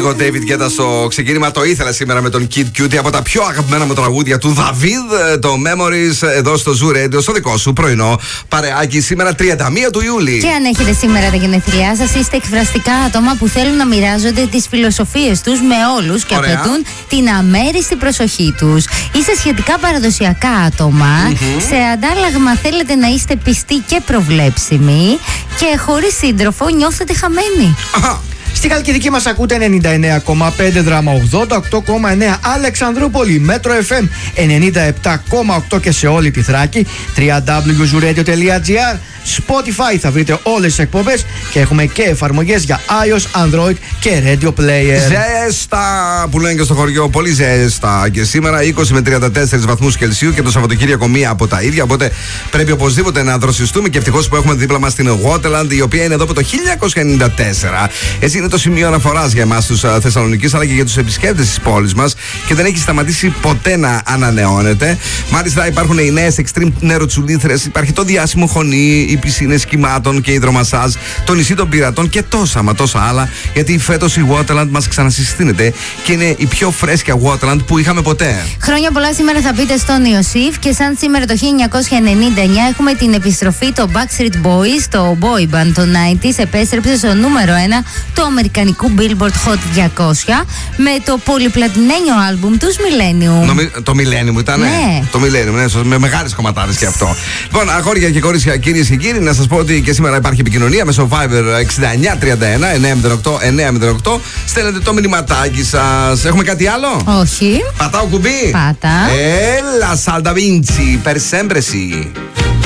λίγο David Guetta στο ξεκίνημα. Το ήθελα σήμερα με τον Kid Cudi, από τα πιο αγαπημένα μου τραγούδια του David. Το Memories εδώ στο Zoo Radio, στο δικό σου πρωινό παρεάκι. Σήμερα 31 του Ιούλη. Και αν έχετε σήμερα τα γενέθλιά σας, είστε εκφραστικά άτομα που θέλουν να μοιράζονται τις φιλοσοφίες τους με όλους και απαιτούν την αμέριστη προσοχή τους. Είστε σχετικά παραδοσιακά άτομα. Σε αντάλλαγμα θέλετε να είστε πιστοί και προβλέψιμοι. Και χωρίς σύντροφο νιώθετε χαμένοι. Στη Χαλκιδική μας ακούτε 99,5, Δράμα 88,9, Αλεξανδρούπολη, Μέτρο FM 97,8 και σε όλη τη Θράκη, www.zuradio.gr, Spotify θα βρείτε όλες τις εκπομπές και έχουμε και εφαρμογές για iOS, Android και Radio Player. Ζέστα που λένε και στο χωριό, πολύ ζέστα. Και σήμερα 20 με 34 βαθμούς Κελσίου και το Σαββατοκύριακο μία από τα ίδια. Οπότε πρέπει οπωσδήποτε να δροσιστούμε και ευτυχώς που έχουμε δίπλα μας την Waterland, η οποία είναι εδώ από το 1994. Έτσι είναι το σημείο αναφοράς για εμάς τους Θεσσαλονικείς, αλλά και για τους επισκέπτες της πόλης μας και δεν έχει σταματήσει ποτέ να ανανεώνεται. Μάλιστα υπάρχουν οι νέες extreme νεροτσουλήθρες, υπάρχει το διάσημο χωνί, οι πισίνες κυμάτων και υδρομασάζ, το νησί των πειρατών και τόσα άλλα. Γιατί φέτος η Waterland μας ξανασυστήνεται και είναι η πιο φρέσκια Waterland που είχαμε ποτέ. Χρόνια πολλά σήμερα θα πείτε στον Ιωσήφ και σαν σήμερα το 1999 έχουμε την επιστροφή των Backstreet Boys, το boy band των 90s, επέστρεψε στο νούμερο 1 του αμερικανικού Billboard Hot 200 με το πολυπλατινένιο άλμπουμ τους Millennium. Το Millennium ήταν, ναι. Το Millennium, ναι, με μεγάλες κομματάρες και αυτό. Λοιπόν, αγόρια και κορίτσια, κυρίες και κύριοι, να σας πω ότι και σήμερα υπάρχει επικοινωνία μέσω Viber 6931 908 908. Στέλνετε το μηνυματάκι σας. Έχουμε κάτι άλλο? Όχι. Πατάω κουμπί. Πάτα. Έλα, Salda Vinci, per sempre sì.